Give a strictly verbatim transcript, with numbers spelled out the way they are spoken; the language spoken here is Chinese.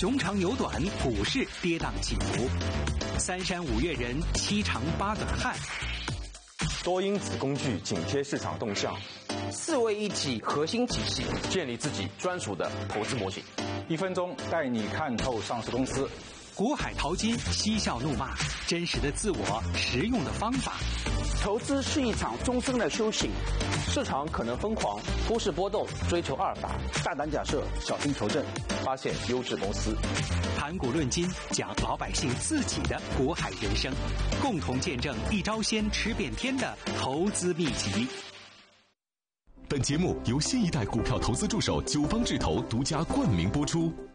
熊长牛短，股市跌宕起伏。三山五岳人，七长八短汉。 多因子工具紧贴市场动向， 四位一体核心体系， 建立自己专属的投资模型。 一分钟带你看透上市公司。 股海淘金，嬉笑怒骂，真实的自我，实用的方法。 投资是一场终身的修行，市场可能疯狂，股市波动，追求阿尔法，大胆假设，小心求证， 发现优质公司。 谈股论金，讲老百姓自己的股海人生，共同见证一招鲜吃遍天的投资秘籍。 本节目由新一代股票投资助手九方智投独家冠名播出。